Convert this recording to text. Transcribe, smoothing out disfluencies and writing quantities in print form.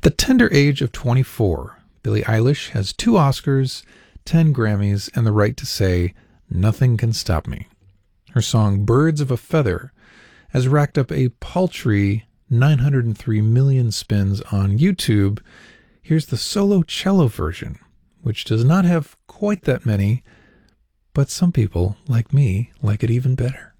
At the tender age of 24, Billie Eilish has 2 Oscars, 10 Grammys, and the right to say, "Nothing can stop me." Her song Birds of a Feather has racked up a paltry 903 million spins on YouTube. Here's the solo cello version, which does not have quite that many, but some people, like me, like it even better.